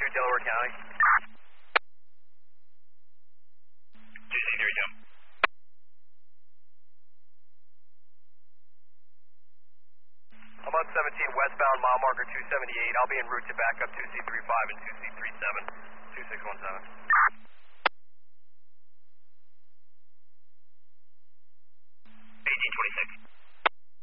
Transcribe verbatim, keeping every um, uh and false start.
Delaware County. two C three, Jim. I'm on seventeen westbound, mile marker two seventy-eight. I'll be en route to back up two C three five and two C three seven. two six one seven.